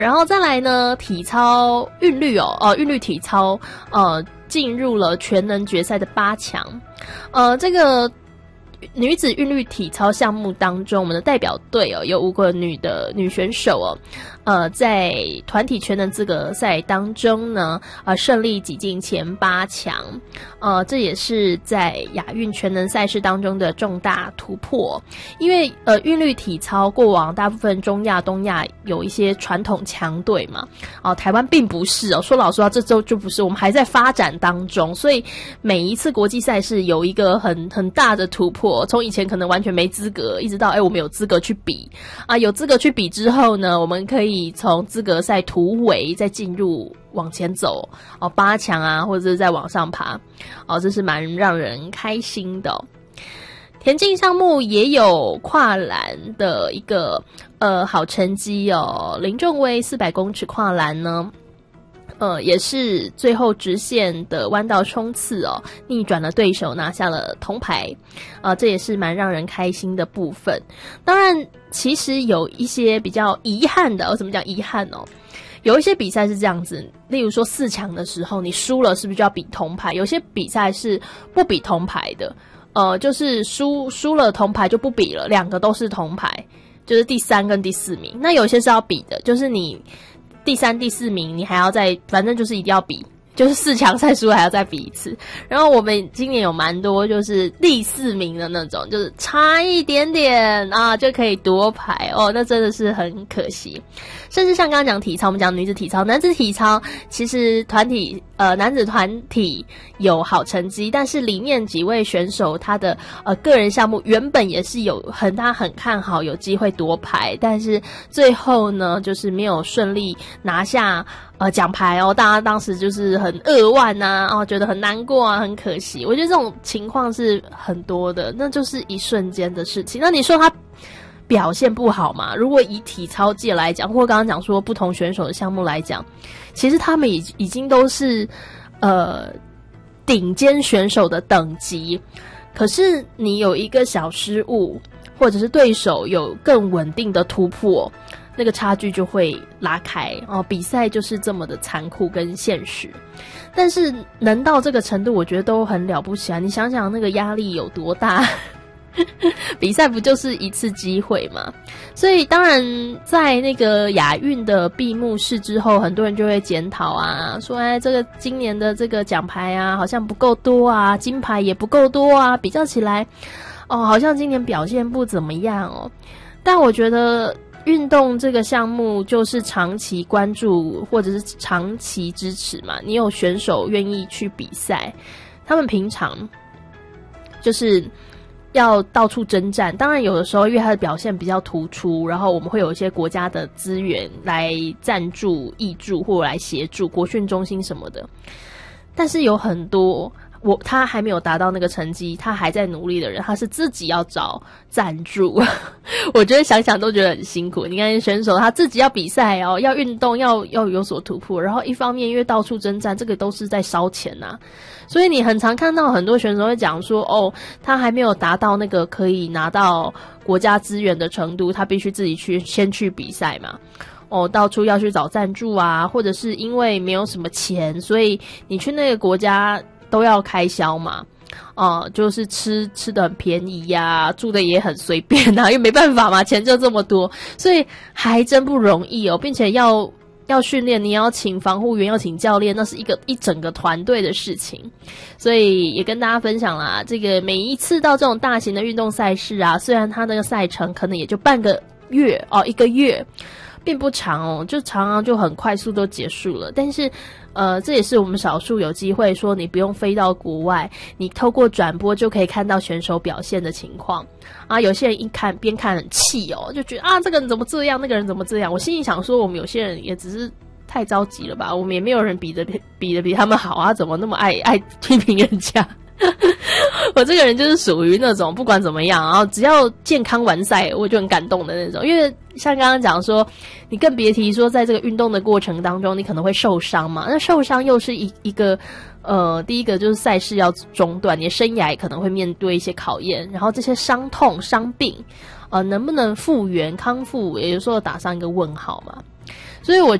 然后再来呢，体操韵律韵律体操进入了全能决赛的8强。这个女子韵律体操项目当中，我们的代表队有5个女选手在团体全能资格赛当中呢，顺利挤进前8强。这也是在亚运全能赛事当中的重大突破。因为韵律体操过往大部分中亚、东亚有一些传统强队嘛，台湾并不是说老实话，这就不是，我们还在发展当中，所以每一次国际赛事有一个很大的突破，从以前可能完全没资格，一直到我们有资格去比有资格去比之后呢，我们可以从资格赛突围再进入往前走8强啊，或者是再往上爬这是蛮让人开心的田径项目也有跨栏的一个好成绩林仲威400公尺跨栏呢也是最后直线的弯道冲刺逆转了对手，拿下了铜牌这也是蛮让人开心的部分。当然其实有一些比较遗憾的怎么讲遗憾有一些比赛是这样子，例如说4强的时候你输了是不是就要比铜牌，有些比赛是不比铜牌的就是输了铜牌就不比了，2个都是铜牌，就是第3跟第4名。那有些是要比的，就是你第3、第4名你还要再，反正就是一定要比，就是4强赛输还要再比一次。然后我们今年有蛮多就是第4名的那种，就是差一点点就可以夺牌那真的是很可惜。甚至像刚刚讲体操，我们讲女子体操，男子体操其实男子团体有好成绩，但是里面几位选手他的个人项目原本也是有他很看好有机会夺牌，但是最后呢就是没有顺利拿下奖牌大家当时就是很扼腕觉得很难过很可惜。我觉得这种情况是很多的，那就是一瞬间的事情。那你说他表现不好嘛？如果以体操界来讲，或刚刚讲说不同选手的项目来讲，其实他们已经都是顶尖选手的等级，可是你有一个小失误，或者是对手有更稳定的突破，那个差距就会拉开比赛就是这么的残酷跟现实。但是能到这个程度，我觉得都很了不起你想想那个压力有多大比赛不就是一次机会嘛？所以当然在那个亚运的闭幕式之后，很多人就会检讨说这个今年的这个奖牌好像不够多金牌也不够多比较起来好像今年表现不怎么样但我觉得运动这个项目就是长期关注或者是长期支持嘛，你有选手愿意去比赛，他们平常就是要到处征战，当然有的时候因为他的表现比较突出，然后我们会有一些国家的资源来赞助、挹注或来协助国训中心什么的，但是有很多他还没有达到那个成绩，他还在努力的人，他是自己要找赞助我觉得想想都觉得很辛苦。你看选手他自己要比赛要运动，要有所突破，然后一方面因为到处征战，这个都是在烧钱所以你很常看到很多选手会讲说他还没有达到那个可以拿到国家资源的程度，他必须自己先去比赛嘛到处要去找赞助或者是因为没有什么钱，所以你去那个国家都要开销嘛就是吃的很便宜住的也很随便因为没办法嘛，钱就这么多，所以还真不容易并且要训练，你要请防护员，要请教练，那是一整个团队的事情。所以也跟大家分享啦，这个每一次到这种大型的运动赛事虽然它那个赛程可能也就半个月1个月并不长就常常就很快速都结束了，但是这也是我们少数有机会说你不用飞到国外，你透过转播就可以看到选手表现的情况有些人一看边看很气就觉得这个人怎么这样，那个人怎么这样。我心里想说，我们有些人也只是太着急了吧，我们也没有人比得比他们好怎么那么爱批评人家我这个人就是属于那种不管怎么样，然后只要健康完赛我就很感动的那种。因为像刚刚讲说，你更别提说在这个运动的过程当中你可能会受伤嘛，那受伤又是一个第一个就是赛事要中断，你的生涯可能会面对一些考验，然后这些伤痛伤病能不能复原康复，也有时候打上一个问号嘛。 所以我